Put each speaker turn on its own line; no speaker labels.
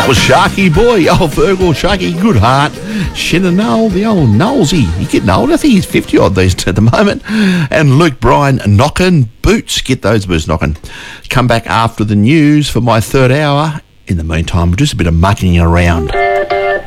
was Sharky Boy, old Virgil, Sharky Goodheart, Shannon Noel, the old Knowlesy. He's getting old. I think he's 50 odd these at the moment. And Luke Bryan knocking boots. Get those boots knocking. Come back after the news for my third hour. In the meantime, just a bit of mucking around.